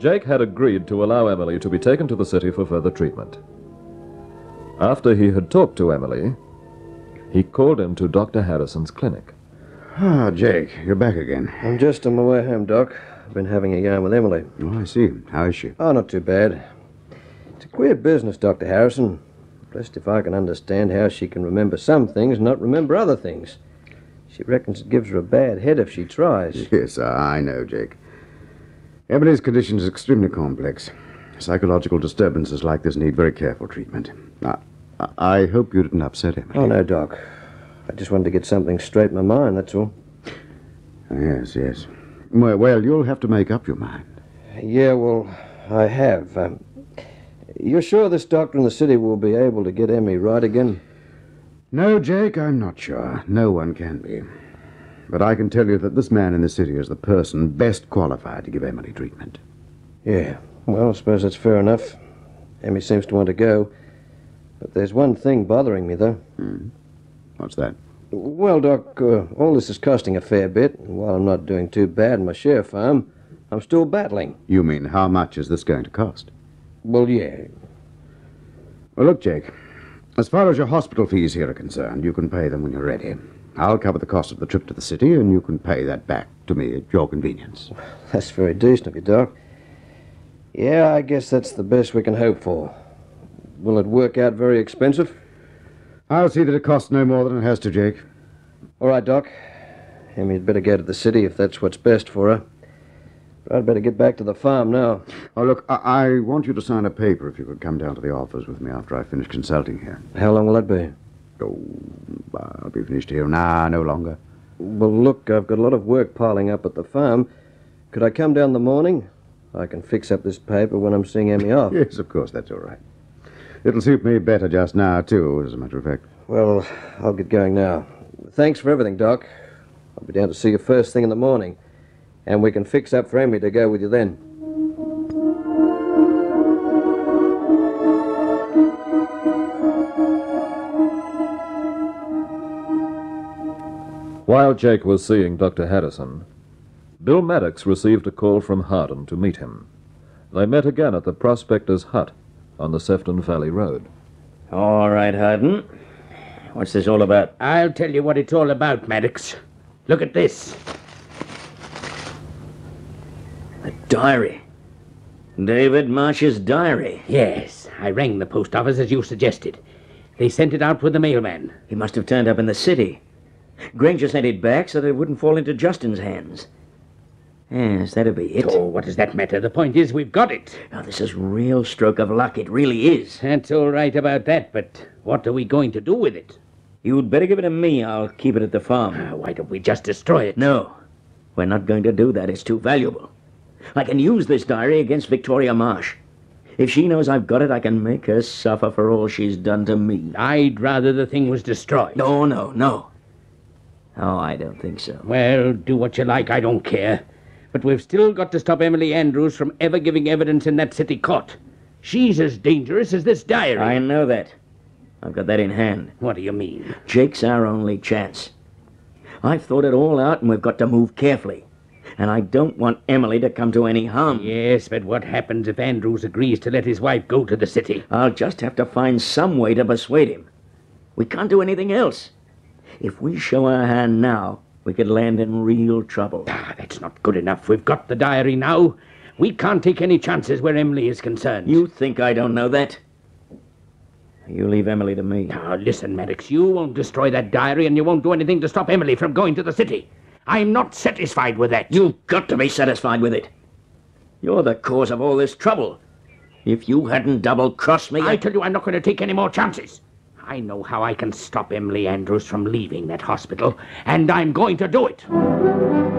Jake had agreed to allow Emily to be taken to the city for further treatment. After he had talked to Emily, he called in to Dr. Harrison's clinic. Ah, Jake, you're back again. I'm just on my way home, Doc. I've been having a yarn with Emily. Oh, I see. How is she? Oh, not too bad. It's a queer business, Dr. Harrison. Blessed if I can understand how she can remember some things and not remember other things. She reckons it gives her a bad head if she tries. Yes, I know, Jake. Emily's condition is extremely complex. Psychological disturbances like this need very careful treatment. I hope you didn't upset Emily. Oh, no, Doc. I just wanted to get something straight in my mind, that's all. Yes, yes. Well, you'll have to make up your mind. Yeah, well, I have. You're sure this doctor in the city will be able to get Emmy right again? No, Jake, I'm not sure. No one can be. But I can tell you that this man in the city is the person best qualified to give Emily treatment. Yeah, well, I suppose that's fair enough. Emmy seems to want to go. But there's one thing bothering me, though. What's that? Well, Doc, all this is costing a fair bit, and while I'm not doing too bad in my share farm, I'm still battling. You mean, how much is this going to cost? Well, yeah. Well, look, Jake, as far as your hospital fees here are concerned, you can pay them when you're ready. I'll cover the cost of the trip to the city, and you can pay that back to me at your convenience. That's very decent of you, Doc. Yeah, I guess that's the best we can hope for. Will it work out very expensive? I'll see that it costs no more than it has to, Jake. All right, Doc. Emmy'd better go to the city if that's what's best for her. But I'd better get back to the farm now. Oh, look, I want you to sign a paper if you could come down to the office with me after I finish consulting here. How long will that be? Oh, I'll be finished here. No longer. Well, look, I've got a lot of work piling up at the farm. Could I come down in the morning? I can fix up this paper when I'm seeing Emmy off. Yes, of course, that's all right. It'll suit me better just now, too, as a matter of fact. Well, I'll get going now. Thanks for everything, Doc. I'll be down to see you first thing in the morning. And we can fix up for Emmy to go with you then. While Jake was seeing Dr. Harrison, Bill Maddox received a call from Hardin to meet him. They met again at the prospector's hut on the Sefton Valley Road. All right, Hardin. What's this all about? I'll tell you what it's all about, Maddox. Look at this. A diary. David Marsh's diary. Yes, I rang the post office as you suggested. They sent it out with the mailman. He must have turned up in the city. Granger sent it back so that it wouldn't fall into Justin's hands. Yes, that'd be it. Oh, what does that matter? The point is, we've got it. Now, this is real stroke of luck. It really is. That's all right about that, but what are we going to do with it? You'd better give it to me. I'll keep it at the farm. Why don't we just destroy it? No, we're not going to do that. It's too valuable. I can use this diary against Victoria Marsh. If she knows I've got it, I can make her suffer for all she's done to me. I'd rather the thing was destroyed. No. Oh, I don't think so. Well, do what you like. I don't care. But we've still got to stop Emily Andrews from ever giving evidence in that city court. She's as dangerous as this diary. I know that. I've got that in hand. What do you mean? Jake's our only chance. I've thought it all out, and we've got to move carefully. And I don't want Emily to come to any harm. Yes, but what happens if Andrews agrees to let his wife go to the city? I'll just have to find some way to persuade him. We can't do anything else. If we show our hand now, we could land in real trouble. That's not good enough. We've got the diary now. We can't take any chances where Emily is concerned. You think I don't know that? You leave Emily to me. Now, listen, Maddox, you won't destroy that diary and you won't do anything to stop Emily from going to the city. I'm not satisfied with that. You've got to be satisfied with it. You're the cause of all this trouble. If you hadn't double-crossed me... I tell you, I'm not going to take any more chances. I know how I can stop Emily Andrews from leaving that hospital, and I'm going to do it.